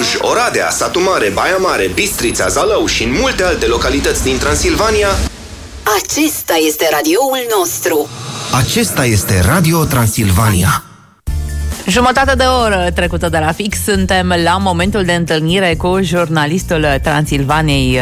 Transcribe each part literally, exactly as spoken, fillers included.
Oradea, Satu Mare, Baia Mare, Bistrița, Zalău și în multe alte localități din Transilvania. Acesta este radioul nostru. Acesta este Radio Transilvania. Jumătate de oră trecută de la fix, suntem la momentul de întâlnire cu jurnalistul Transilvaniei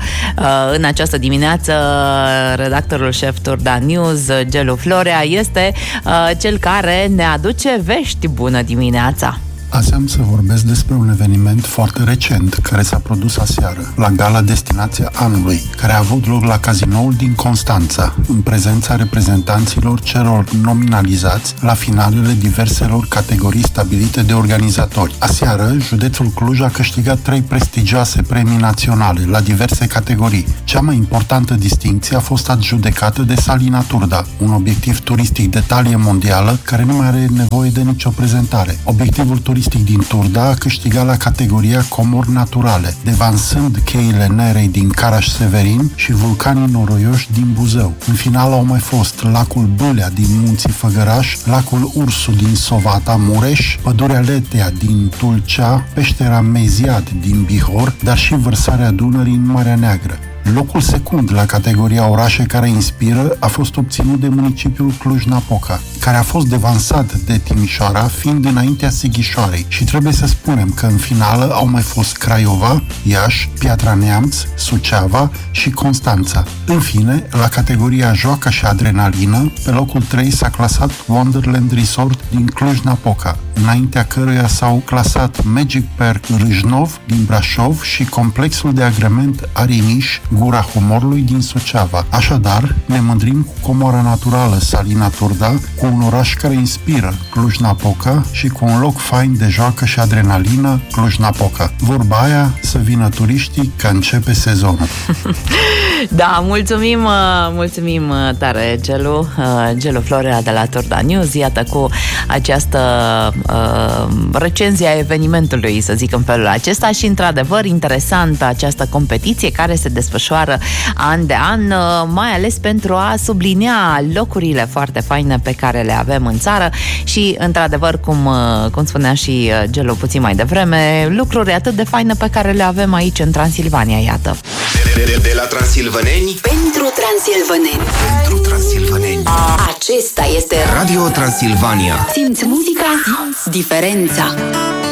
în această dimineață. Redactorul șef Turda News, Gelu Florea, este cel care ne aduce vești. Bună dimineața! Azi am să vorbesc despre un eveniment foarte recent care s-a produs aseară, la gala Destinația Anului, care a avut loc la cazinoul din Constanța, în prezența reprezentanților celor nominalizați la finalele diverselor categorii stabilite de organizatori. Aseară, județul Cluj a câștigat trei prestigioase premii naționale la diverse categorii. Cea mai importantă distincție a fost adjudecată de Salina Turda, un obiectiv turistic de talie mondială care nu mai are nevoie de nicio prezentare. Obiectivul turistic din Turda a câștigat la categoria comori naturale, devansând cheile Nerei din Caraș-Severin și vulcanii noroioși din Buzău. În final au mai fost lacul Bâlea din Munții Făgăraș, lacul Ursu din Sovata, Mureș, pădurea Letea din Tulcea, peștera Meziad din Bihor, dar și vărsarea Dunării în Marea Neagră. Locul secund la categoria orașe care inspiră a fost obținut de municipiul Cluj-Napoca, care a fost devansat de Timișoara, fiind înaintea Sighișoarei. Și trebuie să spunem că în finală au mai fost Craiova, Iași, Piatra Neamț, Suceava și Constanța. În fine, la categoria joacă și adrenalină, pe locul trei s-a clasat Wonderland Resort din Cluj-Napoca, înaintea căruia s-au clasat Magic Park Râșnov din Brașov și complexul de agrement Ariniș, Gura Humorului din Suceava. Așadar, ne mândrim cu comoara naturală Salina Turda, cu un oraș care inspiră, Cluj-Napoca, și cu un loc fain de joacă și adrenalină, Cluj-Napoca. Vorba aia, să vină turiștii, că începe sezonul. Da, mulțumim, mulțumim tare, Gelu, Gelu Florea de la Turda News. Iată, cu această uh, recenzie a evenimentului, să zic în felul acesta, și într-adevăr interesantă această competiție care se desfășoară an de an, mai ales pentru a sublinia locurile foarte faine pe care le avem în țară și, într-adevăr, cum, cum spunea și Gelu puțin mai devreme, lucruri atât de faine pe care le avem aici în Transilvania, iată. De, de, de la transilvaneni pentru transilvaneni. Pentru transilvaneni. Acesta este Radio Transilvania. Simți muzica, simți diferența.